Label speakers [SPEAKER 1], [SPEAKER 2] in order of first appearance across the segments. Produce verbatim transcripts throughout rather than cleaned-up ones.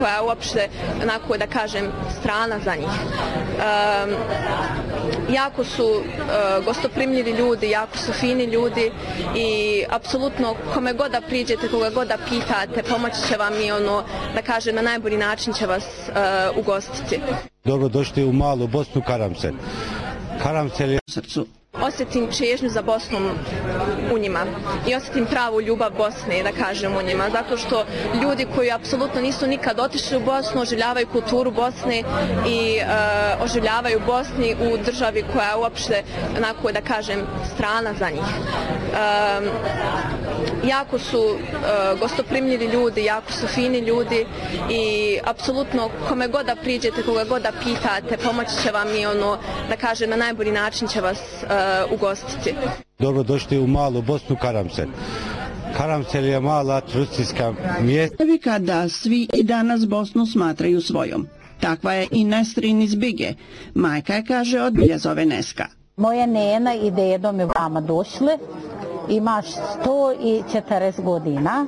[SPEAKER 1] koja je uopšte, onako da kažem, strana za njih. Um, jako su uh, gostoprimljivi ljudi, jako su fini ljudi i apsolutno kome god da priđete, koga god da pitate, pomoći će vam i ono, da kažem, na najbolji način će vas uh, ugostiti.
[SPEAKER 2] Dobro došli u malu Bosnu Karamsel. Karamsel je u srcu.
[SPEAKER 1] Osjetim čežnju za Bosnom u njima i osjetim pravu ljubav Bosne, da kažem, u njima, zato što ljudi koji apsolutno nisu nikad otišli u Bosnu oživljavaju kulturu Bosne i uh, oživljavaju Bosni u državi koja je uopšte, onako da kažem, strana za njih. Um, jako su uh, gostoprimljivi ljudi, jako su fini ljudi i apsolutno kome god da priđete, koga god da pitate, pomoći će vam i ono, da kažem, na najbolji način će vas uh, ugostiti.
[SPEAKER 2] Dobro došli u malu Bosnu Karamsel. Karamsel je mala turistička mjesta.
[SPEAKER 3] Kada svi i danas Bosnu smatraju svojom. Takva je i Nesrin iz Bige. Majka je, kaže, od Biljazove Neska.
[SPEAKER 4] Moja nena i dedo mi vama došli. Imaš sto četrdeset godina.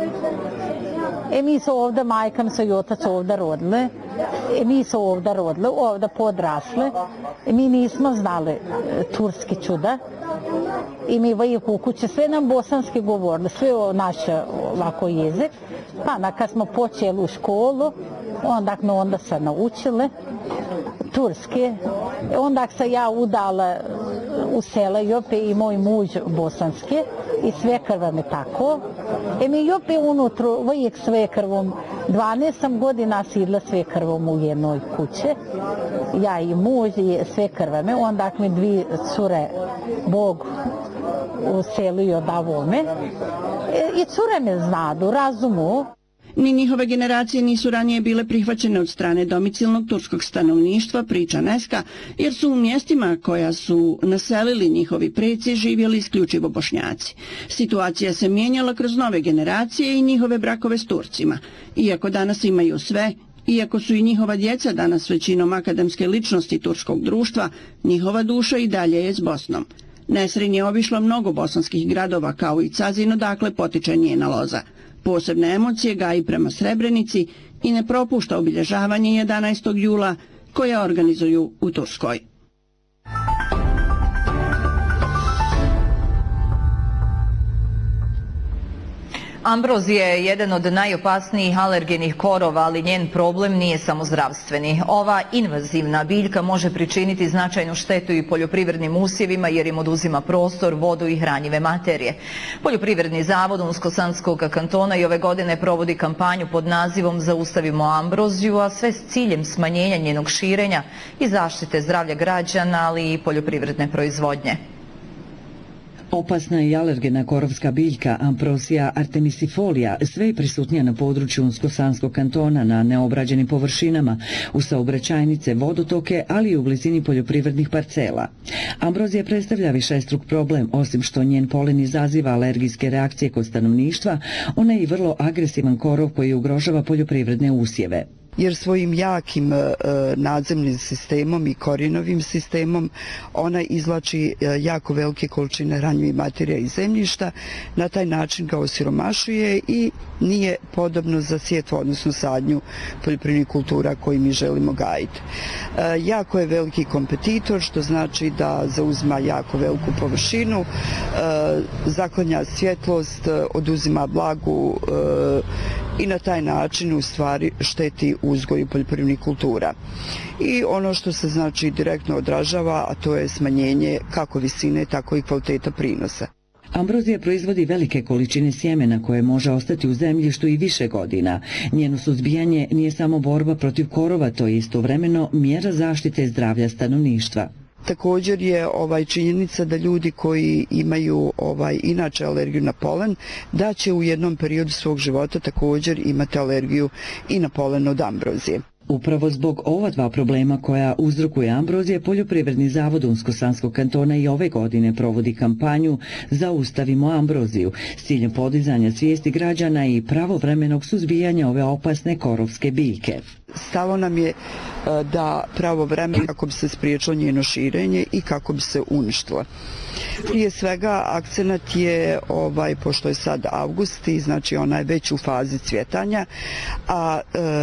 [SPEAKER 4] E mi su ovdje, majka mi su i otac ovdje rodili. E mi su ovdje rodili, ovdje podrasli. E mi nismo znali e, turski čuda. I mi vajek u kući, sve nam bosanski govorili, sve o naš ovako jezik. Pa na kad smo počeli u školu, onda me onda se naučili turski. Onda se ja udala u sela Jope i moj muž bosanski i svekrva mi tako. E mi Jope unutru, vajek svekrvom, dvanaest godina sidla svekrvom u jednoj kući. Ja i muž i svekrva mi, onda mi dvije cure Bog uselio davo me. I cure me znadu, razumu.
[SPEAKER 3] Ni njihove generacije nisu ranije bile prihvaćene od strane domicilnog turskog stanovništva, priča Neska, jer su u mjestima koja su naselili njihovi preci živjeli isključivo Bošnjaci. Situacija se mijenjala kroz nove generacije i njihove brakove s Turcima. Iako danas imaju sve, iako su i njihova djeca danas većinom akademske ličnosti turskog društva, njihova duša i dalje je s Bosnom. Nesrin je obišla mnogo bosanskih gradova kao i Cazin, odakle potiče njena loza. Posebne emocije gaji prema Srebrenici i ne propušta obilježavanje jedanaestog jula koje organizuju u Turskoj.
[SPEAKER 5] Ambrozija je jedan od najopasnijih alergenih korova, ali njen problem nije samo zdravstveni. Ova invazivna biljka može pričiniti značajnu štetu i poljoprivrednim usjevima jer im oduzima prostor, vodu i hranjive materije. Poljoprivredni zavod Unsko-Sanskog kantona i ove godine provodi kampanju pod nazivom Zaustavimo ambroziju, a sve s ciljem smanjenja njenog širenja i zaštite zdravlja građana, ali i poljoprivredne proizvodnje.
[SPEAKER 6] Opasna i alergena korovska biljka Ambrozija artemisifolia sve je prisutnija na području Unsko-Sanskog kantona na neobrađenim površinama, u saobraćajnice, vodotoke, ali i u blizini poljoprivrednih parcela. Ambrozija predstavlja višestruk problem, osim što njen polen izaziva alergijske reakcije kod stanovništva, ona je i vrlo agresivan korov koji ugrožava poljoprivredne usjeve.
[SPEAKER 7] Jer svojim jakim e, nadzemnim sistemom i korijenovim sistemom ona izvlači e, jako velike količine hranjivih materija iz zemljišta, na taj način ga osiromašuje i nije podobno za sjetvu, odnosno sadnju poljoprivrednih kultura koji mi želimo gajiti. E, jako je veliki kompetitor, što znači da zauzima jako veliku površinu, e, zaklanja svjetlost, oduzima vlagu e, i na taj način u stvari šteti uzgoju poljoprivrednih kultura. I ono što se znači direktno odražava, a to je smanjenje kako visine, tako i kvaliteta prinosa.
[SPEAKER 6] Ambrozija proizvodi velike količine sjemena koje može ostati u zemljištu i više godina. Njeno suzbijanje nije samo borba protiv korova, to je istovremeno mjera zaštite zdravlja stanovništva.
[SPEAKER 7] Također je ovaj činjenica da ljudi koji imaju ovaj inače alergiju na polen, da će u jednom periodu svog života također imati alergiju i na polen od ambrozije.
[SPEAKER 6] Upravo zbog ova dva problema koja uzrokuje ambrozija, Poljoprivredni zavod Unsko-Sanskog kantona i ove godine provodi kampanju Zaustavimo ambroziju s ciljem podizanja svijesti građana i pravovremenog suzbijanja ove opasne korovske biljke.
[SPEAKER 7] Stalo nam je da pravovremeno kako bi se spriječilo njeno širenje i kako bi se uništilo. Prije svega akcenat je, ovaj, pošto je sad avgust i znači ona je već u fazi cvjetanja, a